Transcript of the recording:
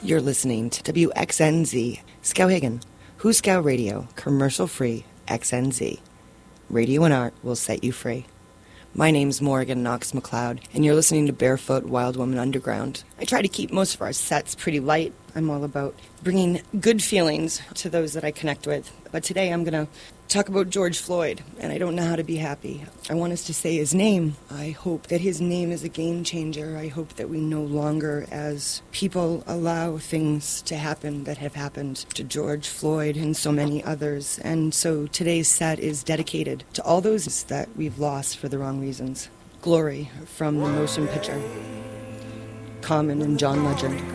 You're listening to WXNZ, Skowhegan, Huskow Radio, commercial-free XNZ. Radio and art will set you free. My name's Morgan Knox McLeod, and you're listening to Barefoot Wild Woman Underground. I try to keep most of our sets pretty light. I'm all about bringing good feelings to those that I connect with. But today I'm going to talk about George Floyd, and I don't know how to be happy. I want us to say his name. I hope that his name is a game changer. I hope that we no longer, as people, allow things to happen that have happened to George Floyd and so many others. And so today's set is dedicated to all those that we've lost for the wrong reasons. Glory from the motion picture. Common and John Legend.